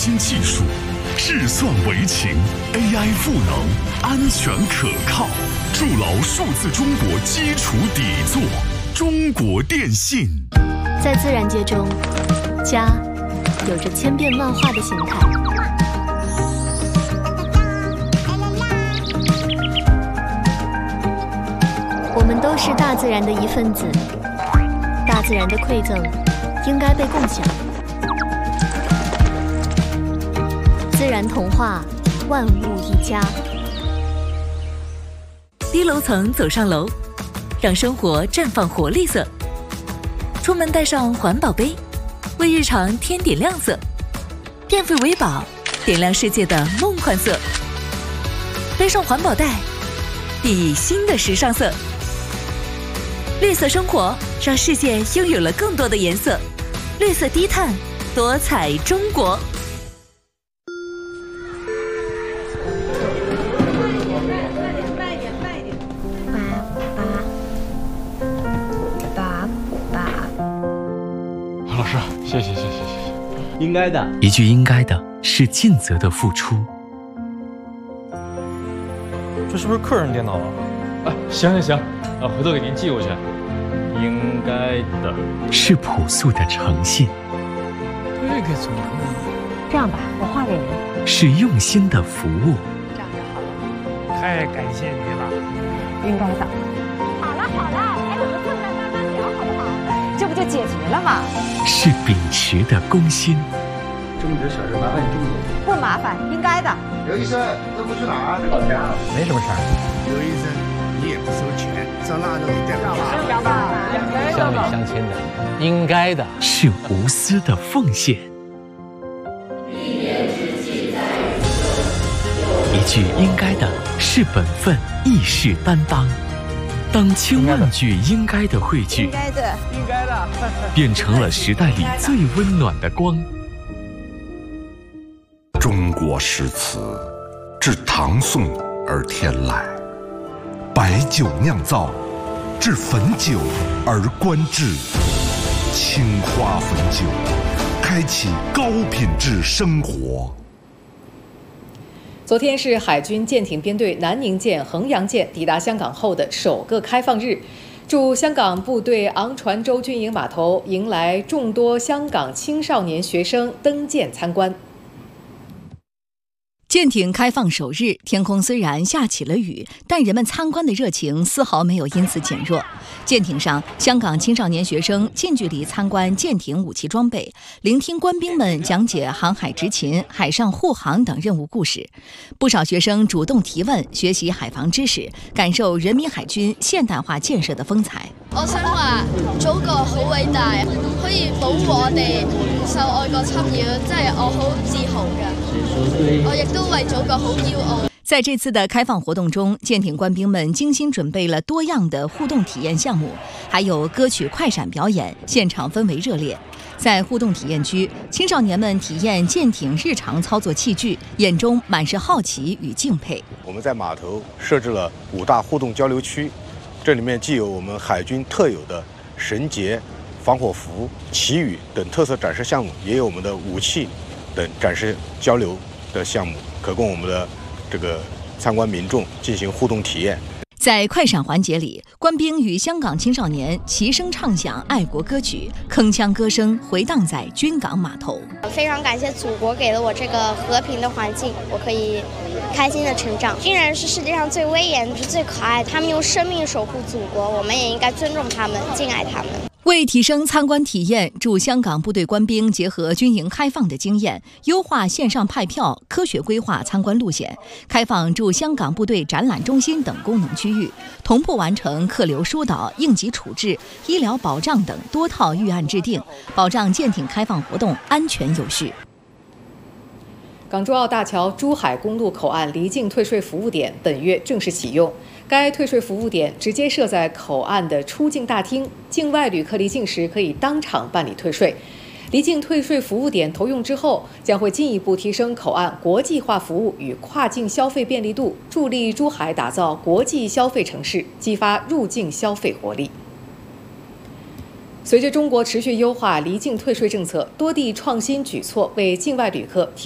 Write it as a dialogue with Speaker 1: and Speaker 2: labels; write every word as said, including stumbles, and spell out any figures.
Speaker 1: 新技术，智算为情 ，A I 赋能，安全可靠，筑牢数字中国基础底座。中国电信。
Speaker 2: 在自然界中，家有着千变万化的形态。我们都是大自然的一份子，大自然的馈赠应该被共享。自然童话，万物一家。
Speaker 3: 低楼层走上楼，让生活绽放活力色。出门带上环保杯，为日常添点亮色。电费维保，点亮世界的梦幻色。背上环保袋，熠熠新的时尚色。绿色生活，让世界拥有了更多的颜色。绿色低碳，多彩中国。
Speaker 4: 老师，谢谢谢谢谢谢。
Speaker 5: 应该的，
Speaker 6: 一句应该的是尽责的付出。
Speaker 4: 这是不是客人电脑啊？啊，行行行，啊，回头给您寄过去。应该的
Speaker 6: 是朴素的诚信。
Speaker 4: 这个怎么可以？
Speaker 7: 这样吧，我画给您。
Speaker 6: 是用心的服务。
Speaker 7: 这样就好了。
Speaker 4: 太感谢你了。
Speaker 7: 应该的。好了好了，哎，我们坐下慢慢聊好不好？这不就解决了吗？
Speaker 6: 是秉持的公心。
Speaker 5: 这么点小事，麻烦你这么做。
Speaker 7: 不麻烦，应该的。
Speaker 8: 刘医生，这不去哪儿？
Speaker 5: 老家。
Speaker 4: 没什么事儿。
Speaker 8: 刘医生，你也不收钱，上那都给带回去。
Speaker 9: 乡里乡亲的，应该的。
Speaker 6: 是无私的奉献。一句应该的是本分，义士担当。当千万句应该的汇聚，
Speaker 7: 应该的，
Speaker 4: 应该的，
Speaker 6: 变成了时代里最温暖的光。
Speaker 1: 中国诗词，至唐宋而天籁；白酒酿造，至汾酒而观致。青花汾酒，开启高品质生活。
Speaker 10: 昨天是海军舰艇编队南宁舰、衡阳舰抵达香港后的首个开放日，驻香港部队昂船洲军营码头迎来众多香港青少年学生登舰参观。
Speaker 3: 舰艇开放首日，天空虽然下起了雨，但人们参观的热情丝毫没有因此减弱。舰艇上，香港青少年学生近距离参观舰艇武器装备，聆听官兵们讲解航海执勤、海上护航等任务故事。不少学生主动提问，学习海防知识，感受人民海军现代化建设的风采。
Speaker 11: 我想話祖國好偉大，可以保護我哋唔受外國侵擾，真係我好自豪嘅。我亦都為祖國好驕傲。
Speaker 3: 在這次的開放活動中，艦艇官兵們精心準備了多樣的互動體驗項目，還有歌曲快閃表演，現場氛圍熱烈。在互動體驗區，青少年們體驗艦艇日常操作器具，眼中滿是好奇與敬佩。
Speaker 12: 我們在碼頭設置了五大互動交流區，這裡面既有我們海軍特有的繩結、防火服、旗語等特色展示項目，也有我們的武器等展示交流的項目，可供我們的這個參觀民眾進行互動體驗。
Speaker 3: 在快閃環節裡，官兵與香港青少年齊聲唱響愛國歌曲，鏗鏘歌聲回盪在軍港碼頭。
Speaker 11: 非常感謝祖國給了我這個和平的環境，我可以開心的成長。軍人是世界上最威嚴、是最可愛的，他們用生命守護祖國，我們也應該尊重他們、敬愛他們。
Speaker 3: 為提升參觀體驗，駐香港部隊官兵結合軍營開放的經驗，優化線上派票，科學規劃參觀路線，開放駐香港部隊展覽中心等功能區域，同步完成客流疏導、應急處置、醫療保障等多套預案制定，保障艦艇開放活動安全有序。
Speaker 10: 港珠澳大橋珠海公路口岸離境退稅服務點本月正式啟用。該退稅服務點直接設在口岸的出境大廳，境外旅客離境時可以當場辦理退稅。離境退稅服務點投用之後，將會進一步提升口岸國際化服務與跨境消費便利度，助力珠海打造國際消費城市，激發入境消費活力。隨着中國持續優化離境退稅政策，多地創新舉措為境外旅客提